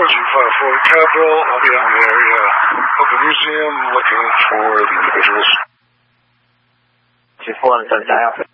4G540 Capital. I'll be out in the area of the museum looking for the individuals. 24 on 79 Alpha.